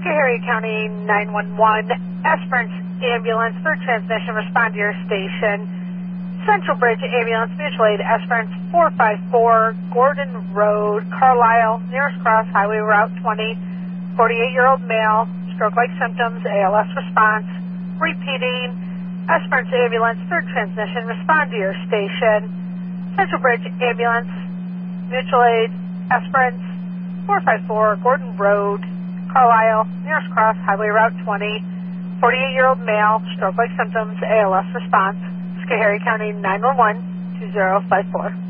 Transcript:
Schoharie County 911, Esperance Ambulance, third transmission, respond to your station. Central Bridge Ambulance, Mutual Aid, Esperance 454, Gordon Road, Carlisle, nearest cross, Highway Route 20, 48-year-old male, stroke-like symptoms, ALS response. Repeating, Esperance Ambulance, third transmission, respond to your station. Central Bridge Ambulance, Mutual Aid, Esperance 454, Gordon Road, Carlisle, nearest cross, Highway Route 20, 48-year-old male, stroke-like symptoms, ALS response. Schoharie County 911, 2054.